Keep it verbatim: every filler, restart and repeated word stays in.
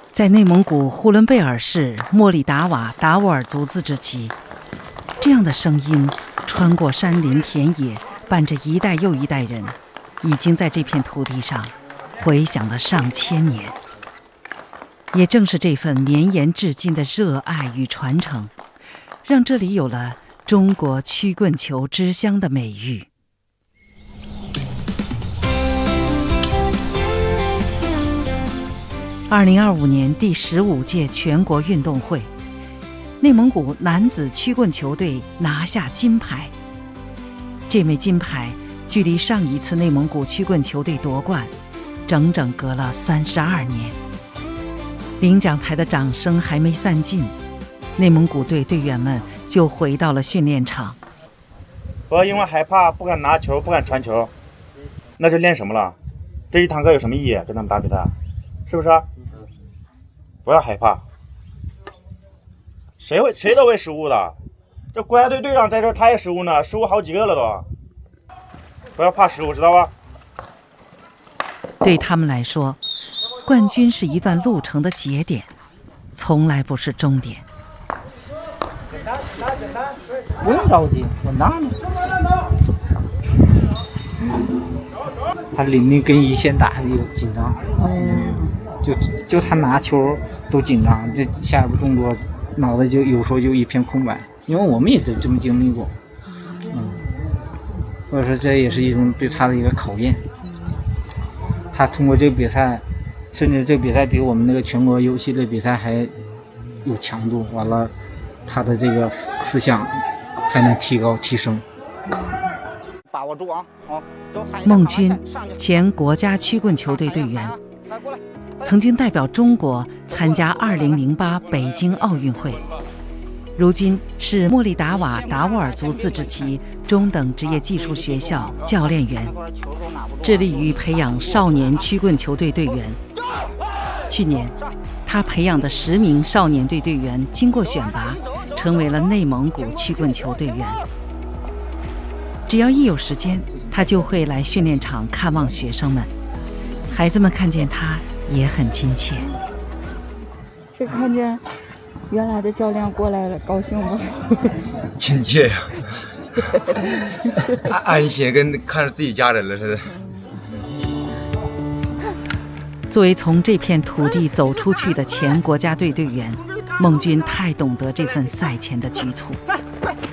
在内蒙古呼伦贝尔市莫里达瓦达斡尔族自治旗，这样的声音穿过山林田野，伴着一代又一代人，已经在这片土地上回响了上千年。也正是这份绵延至今的热爱与传承，让这里有了中国曲棍球之乡的美誉。二零二五年第十五届全国运动会，内蒙古男子曲棍球队拿下金牌。这枚金牌距离上一次内蒙古曲棍球队夺冠，整整隔了三十二年。领奖台的掌声还没散尽，内蒙古队队员们就回到了训练场。 不要因为害怕不敢拿球不敢传球，那是练什么了？这一堂课有什么意义？跟他们打比赛，是不是？不要害怕，谁会谁都会失误的。这国家队队长在这儿，他也失误呢，失误好几个了都。不要怕失误，知道吧？ 对他们来说，冠军是一段路程的节点，从来不是终点。 不用着急，我拿呢。他领的跟以前打的有紧张。嗯。就就他拿球都紧张，这下一步动作脑袋就有时候就一片空白，因为我们也都这么经历过。嗯，或者说这也是一种对他的一个考验。他通过这个比赛，甚至这个比赛比我们那个全国游戏的比赛还有强度，完了他的这个思想还能提高提升。 把握住啊！好， 孟军，前国家曲棍球队队员，曾经代表中国参加二零零八北京奥运会，如今是莫里达瓦达斡尔族自治旗中等职业技术学校教练员，致力于培养少年曲棍球队队员。去年，他培养的十名少年队队员经过选拔，成为了内蒙古曲棍球队员。只要一有时间，他就会来训练场看望学生们，孩子们看见他也很亲切。 这看见原来的教练过来了，高兴吗？ 亲切呀，安安心，跟看着自己家人了似的。 作为从这片土地走出去的前国家队队员，孟军太懂得这份赛前的局促。